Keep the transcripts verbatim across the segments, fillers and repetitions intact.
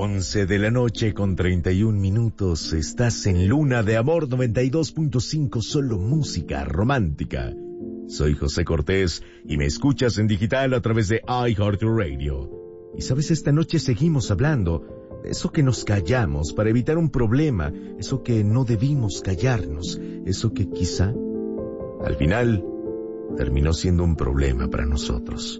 once de la noche con treinta y un minutos. Estás en Luna de Amor noventa y dos punto cinco, solo música romántica. Soy José Cortés y me escuchas en digital a través de iHeartRadio. Y sabes, esta noche seguimos hablando de eso que nos callamos para evitar un problema, eso que no debimos callarnos, eso que quizá, al final, terminó siendo un problema para nosotros.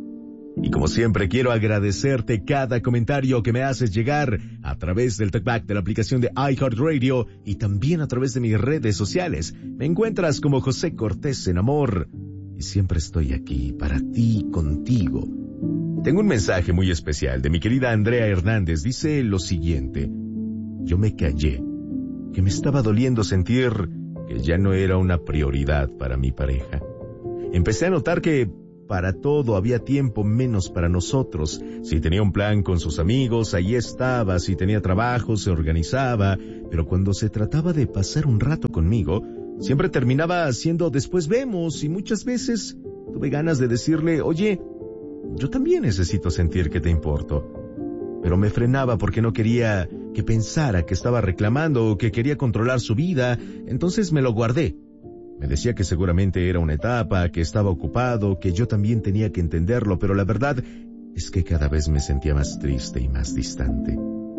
Y como siempre, quiero agradecerte cada comentario que me haces llegar a través del talkback de la aplicación de iHeartRadio y también a través de mis redes sociales. Me encuentras como José Cortés en Amor y siempre estoy aquí para ti, contigo. Tengo un mensaje muy especial de mi querida Andrea Hernández. Dice lo siguiente: yo me callé, que me estaba doliendo sentir que ya no era una prioridad para mi pareja. Empecé a notar que para todo había tiempo menos para nosotros. Si tenía un plan con sus amigos, ahí estaba. Si tenía trabajo, se organizaba. Pero cuando se trataba de pasar un rato conmigo, siempre terminaba haciendo después vemos. Y muchas veces tuve ganas de decirle, oye, yo también necesito sentir que te importo. Pero me frenaba porque no quería que pensara que estaba reclamando o que quería controlar su vida. Entonces me lo guardé. Me decía que seguramente era una etapa, que estaba ocupado, que yo también tenía que entenderlo, pero la verdad es que cada vez me sentía más triste y más distante.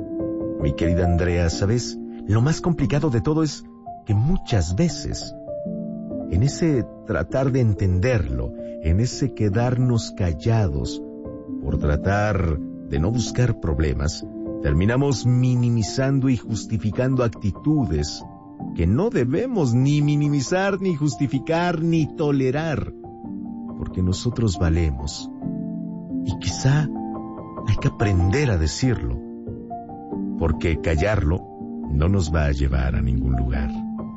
Mi querida Andrea, ¿sabes? Lo más complicado de todo es que muchas veces, en ese tratar de entenderlo, en ese quedarnos callados, por tratar de no buscar problemas, terminamos minimizando y justificando actitudes que no debemos ni minimizar, ni justificar, ni tolerar, porque nosotros valemos. Y quizá hay que aprender a decirlo, porque callarlo no nos va a llevar a ningún lugar.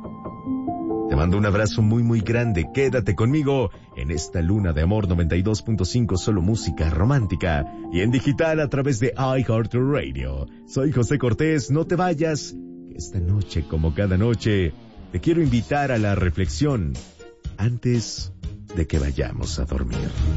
Te mando un abrazo muy muy grande. Quédate conmigo en esta Luna de Amor noventa y dos punto cinco, solo música romántica, y en digital a través de iHeartRadio. Soy José Cortés, no te vayas. Esta noche, como cada noche, te quiero invitar a la reflexión antes de que vayamos a dormir.